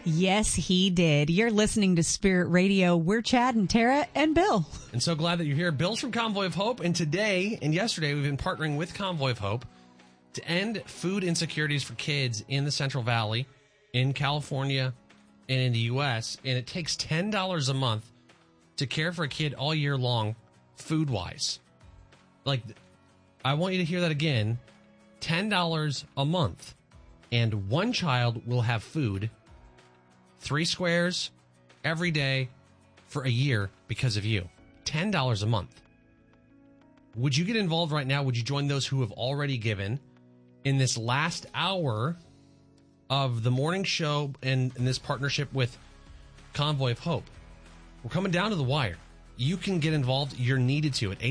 Yes, he did. You're listening to Spirit Radio. We're Chad and Tara and Bill. And so glad that you're here. Bill's from Convoy of Hope, and today and yesterday we've been partnering with Convoy of Hope to end food insecurities for kids in the Central Valley, in California, and in the U.S., and it takes $10 a month to care for a kid all year long, food-wise. Like, I want you to hear that again. $10 a month, and one child will have food, 3 squares, every day, for a year because of you. $10 a month. Would you get involved right now? Would you join those who have already given in this last hour of the morning show and in this partnership with Convoy of Hope? We're coming down to the wire. You can get involved. You're needed to at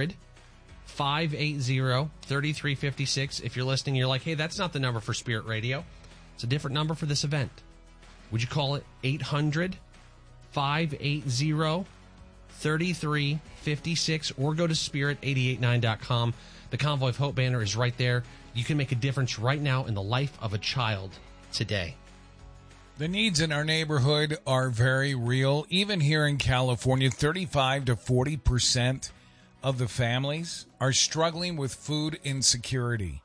800-580-3356. If you're listening, you're like, hey, that's not the number for Spirit Radio. It's a different number for this event. Would you call it 800-580-3356 or go to spirit889.com. The Convoy of Hope banner is right there. You can make a difference right now in the life of a child today. The needs in our neighborhood are very real. Even here in California, 35 to 40% of the families are struggling with food insecurity.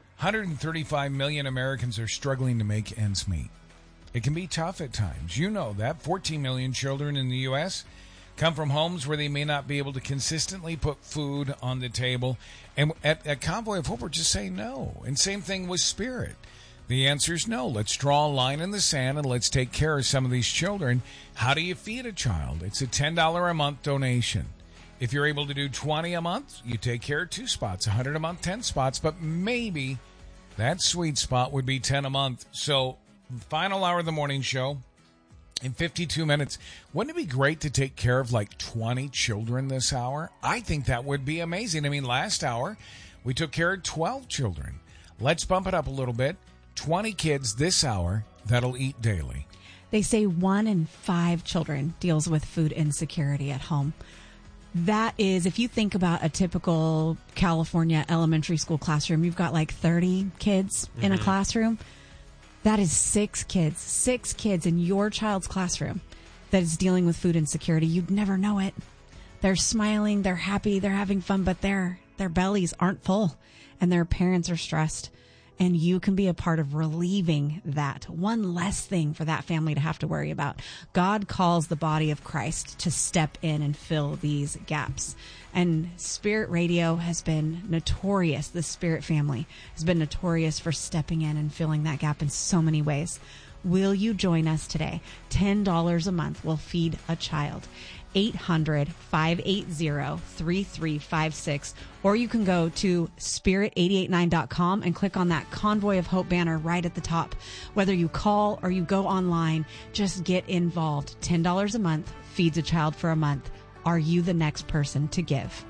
135 million Americans are struggling to make ends meet. It can be tough at times. You know that. 14 million children in the U.S. come from homes where they may not be able to consistently put food on the table. And at Convoy of Hope, we're just saying no. And same thing with Spirit. The answer is no. Let's draw a line in the sand and let's take care of some of these children. How do you feed a child? It's a $10 a month donation. If you're able to do 20 a month, you take care of 2 spots. 100 a month, 10 spots. But maybe that sweet spot would be 10 a month. So final hour of the morning show in 52 minutes. Wouldn't it be great to take care of like 20 children this hour? I think that would be amazing. I mean, last hour we took care of 12 children. Let's bump it up a little bit. 20 kids this hour that'll eat daily. They say 1 in 5 children deals with food insecurity at home. That is, if you think about a typical California elementary school classroom, you've got like 30 kids in a classroom. That is 6 kids in your child's classroom that is dealing with food insecurity. You'd never know it. They're smiling, they're happy, they're having fun, but their bellies aren't full and their parents are stressed. And you can be a part of relieving that. One less thing for that family to have to worry about. God calls the body of Christ to step in and fill these gaps. And Spirit Radio has been notorious, the Spirit family has been notorious for stepping in and filling that gap in so many ways. Will you join us today? $10 a month will feed a child. 800-580-3356, or you can go to spirit889.com and click on that Convoy of Hope banner right at the top. Whether you call or you go online, just get involved. $10 a month feeds a child for a month. Are you the next person to give?